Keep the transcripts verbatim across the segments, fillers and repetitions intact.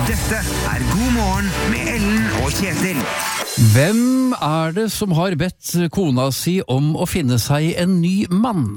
Dette er God morgen med Ellen og Kjetil. Hvem er det som har bedt kona si om å finne seg en ny mann?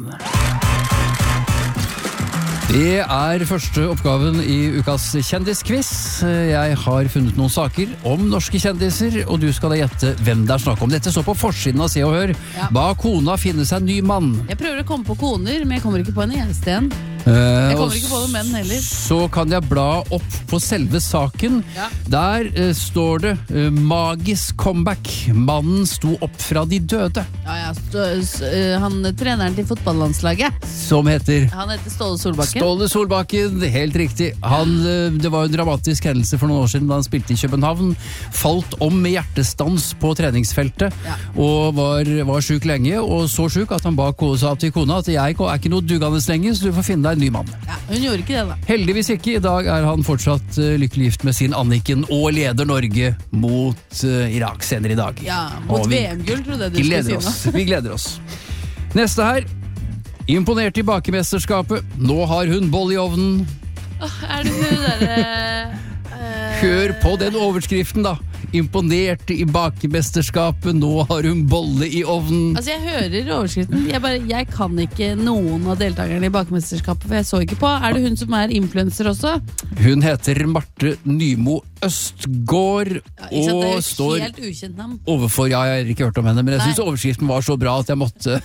Det er første oppgaven i ukas kjendisquiz. Jeg har funnet noen saker om norske kjendiser, og du skal da gjette hvem det er snakk om. Dette står på forsiden av Se og Hør. Ja. Ba kona finne seg en ny mann. Jeg prøver å komme på koner, men jeg kommer ikke på en eneste en. Jeg kommer ikke på noen menn heller. Så kan jeg bla opp på selve saken. Ja. Der uh, står det uh, magisk comeback. Mannen sto opp fra de døde. Ja, ja, stå, s, uh, han treneren til fotballandslaget. Som heter Han heter Ståle Solbakken. Ståle Solbakken, helt riktig. Han, uh, det var jo en dramatisk hendelse for noen år siden da han spilte i København. Falt om med hjertestans på treningsfeltet. Ja. Og var, var syk lenge. Og så syk at han ba sa til kona at jeg er ikke noe duggende lenge, så du får finne deg en ny mann. Ja, hun gjorde ikke det da. Heldigvis ikke. I dag er han fortsatt uh, lykkelig gift med sin Anniken og leder Norge mot uh, Irak senere i dag. Ja, mot Og vi V M-gull, trodde jeg du skulle gleder si oss. nå. Vi gleder oss. Neste her. Imponert i bakemesterskapet. Nå har hun boll i ovnen. Åh, er det hun der... Uh, Hør på den overskriften da. Imponert i bakemesterskapet. Nå har hun bolle i ovnen. Altså, jeg hører overskriften. Jeg, bare, jeg kan ikke noen av deltakerne i bakemesterskapet, for jeg så ikke på. Er det hun som er influencer også? Hun heter Marte Nymo Østgård, Ja, ikke sant, det er og jo står helt ukjent navn. overfor, ja, jeg har ikke hørt om henne, men jeg Nei. synes overskriften var så bra at jeg måtte,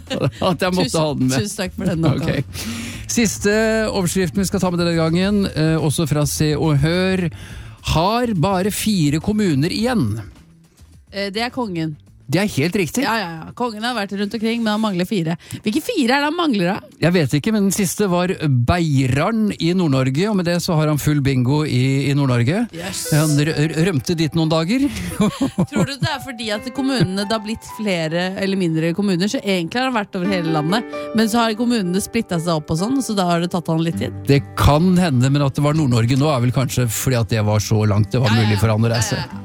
at jeg måtte Tusen, ha den med. tusen takk for den oppgaven. Ok. Siste overskriften vi skal ta med denne gangen, eh, også fra Se og Hør. Har bare fire kommuner igjen. Eh, Det er kongen. Det er helt riktig. Ja, ja, ja. Kongen har vært rundt omkring, men han mangler fire. Hvilke fire er det han mangler da? Jeg vet ikke, men den siste var Beiarn i Nord-Norge, og med det så har han full bingo i, i Nord-Norge. Yes. Han rø- rømte dit noen dager. Tror du det er fordi at kommunene det har blitt flere eller mindre kommuner, så egentlig har han vært over hele landet, men så har kommunene splittet seg opp og sånn, så da har det tatt han litt tid? Det kan hende, men at det var Nord-Norge nå er vel kanskje fordi at det var så langt det var Ja, ja, mulig for han å ja, reise. ja, ja.